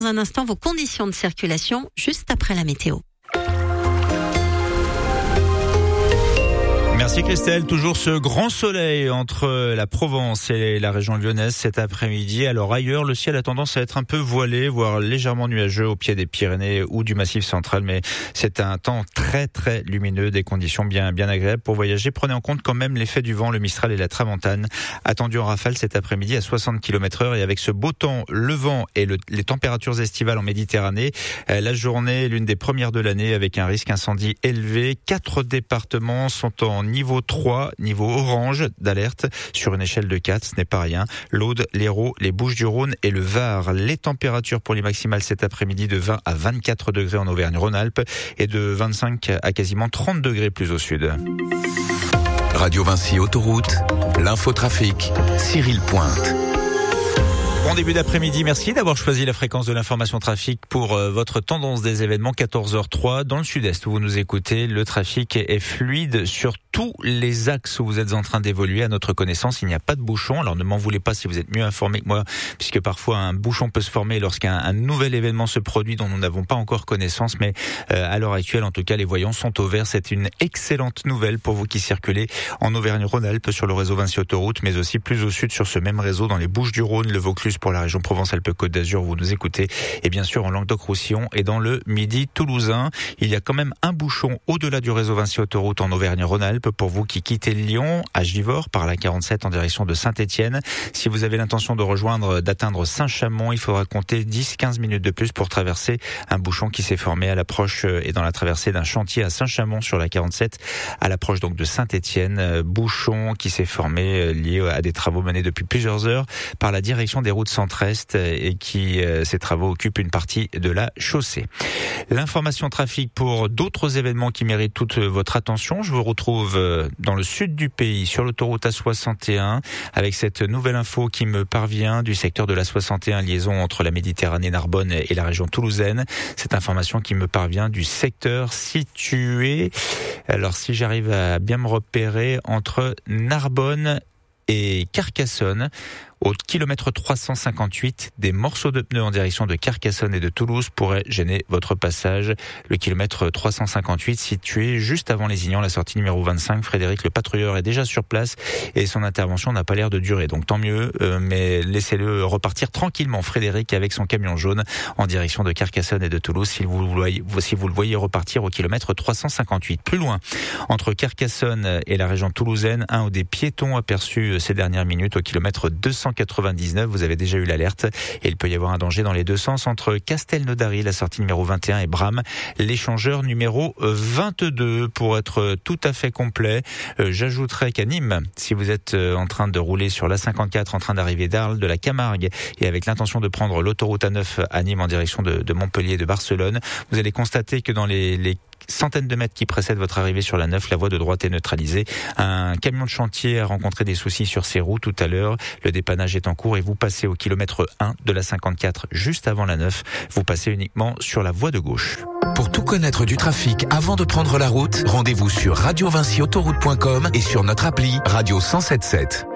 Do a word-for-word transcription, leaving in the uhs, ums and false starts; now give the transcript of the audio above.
Dans un instant, vos conditions de circulation juste après la météo. Merci Christelle. Toujours ce grand soleil entre la Provence et la région lyonnaise cet après-midi. Alors ailleurs, le ciel a tendance à être un peu voilé, voire légèrement nuageux au pied des Pyrénées ou du Massif central. Mais c'est un temps très très lumineux, des conditions bien bien agréables pour voyager. Prenez en compte quand même l'effet du vent, le Mistral et la Tramontane. Attendu en rafale cet après-midi à soixante kilomètres heure. Et avec ce beau temps, le vent et le, les températures estivales en Méditerranée, la journée est l'une des premières de l'année avec un risque incendie élevé. Quatre départements sont en niveau trois, niveau orange d'alerte sur une échelle de quatre, ce n'est pas rien. L'Aude, l'Hérault, les Bouches-du-Rhône et le Var. Les températures pour les maximales cet après-midi de vingt à vingt-quatre degrés en Auvergne-Rhône-Alpes et de vingt-cinq à quasiment trente degrés plus au sud. Radio Vinci Autoroute, l'infotrafic, Cyril Pointe. Bon début d'après-midi, merci d'avoir choisi la fréquence de l'information trafic pour euh, votre tendance des événements quatorze heures trois. Dans le sud-est où vous nous écoutez, le trafic est, est fluide sur tous les axes où vous êtes en train d'évoluer. À notre connaissance, il n'y a pas de bouchon. Alors ne m'en voulez pas si vous êtes mieux informé que moi, puisque parfois un bouchon peut se former lorsqu'un un nouvel événement se produit dont nous n'avons pas encore connaissance. Mais euh, à l'heure actuelle, en tout cas, les voyants sont au vert. C'est une excellente nouvelle pour vous qui circulez en Auvergne-Rhône-Alpes sur le réseau Vinci Autoroute, mais aussi plus au sud sur ce même réseau dans les Bouches-du-Rhône, le Vaucluse pour la région Provence-Alpes-Côte d'Azur, vous nous écoutez, et bien sûr en Languedoc-Roussillon et dans le Midi toulousain. Il y a quand même un bouchon au-delà du réseau Vinci Autoroute en Auvergne-Rhône-Alpes pour vous qui quittez Lyon à Givors par la quarante-sept en direction de Saint-Étienne. Si vous avez l'intention de rejoindre, d'atteindre Saint-Chamond, il faudra compter dix à quinze minutes de plus pour traverser un bouchon qui s'est formé à l'approche et dans la traversée d'un chantier à Saint-Chamond sur la quarante-sept à l'approche donc de Saint-Étienne. Bouchon qui s'est formé lié à des travaux menés depuis plusieurs heures par la direction des routes centrales et qui, euh, ces travaux occupent une partie de la chaussée. L'information trafic pour d'autres événements qui méritent toute votre attention. Je vous retrouve euh, dans le sud du pays, sur l'autoroute A soixante et un, avec cette nouvelle info qui me parvient du secteur de l'A soixante et un, liaison entre la Méditerranée, Narbonne et la région toulousaine. Cette information qui me parvient du secteur situé, alors si j'arrive à bien me repérer, entre Narbonne et Carcassonne. Au kilomètre trois cent cinquante-huit, des morceaux de pneus en direction de Carcassonne et de Toulouse pourraient gêner votre passage. Le kilomètre trois cent cinquante-huit situé juste avant Lézignan, la sortie numéro vingt-cinq. Frédéric, le patrouilleur, est déjà sur place et son intervention n'a pas l'air de durer. Donc tant mieux, euh, mais laissez-le repartir tranquillement, Frédéric, avec son camion jaune en direction de Carcassonne et de Toulouse, si vous le voyez, si vous le voyez repartir au kilomètre trois cent cinquante-huit. Plus loin, entre Carcassonne et la région toulousaine, un ou des piétons aperçus ces dernières minutes au kilomètre deux cent quatre-vingt-dix-neuf, vous avez déjà eu l'alerte et il peut y avoir un danger dans les deux sens entre Castelnaudary, la sortie numéro vingt et un, et Bram, l'échangeur numéro vingt-deux. Pour être tout à fait complet, j'ajouterai qu'à Nîmes, si vous êtes en train de rouler sur l'A cinquante-quatre en train d'arriver d'Arles, de la Camargue et avec l'intention de prendre l'autoroute A neuf à Nîmes en direction de, de Montpellier et de Barcelone, vous allez constater que dans les, les centaines de mètres qui précèdent votre arrivée sur la neuf, la voie de droite est neutralisée. Un camion de chantier a rencontré des soucis sur ses roues tout à l'heure. Le dépannage est en cours et vous passez au kilomètre un de la cinquante-quatre juste avant la neuf. Vous passez uniquement sur la voie de gauche. Pour tout connaître du trafic avant de prendre la route, rendez-vous sur radio vinci autoroute point com et sur notre appli Radio cent soixante-sept.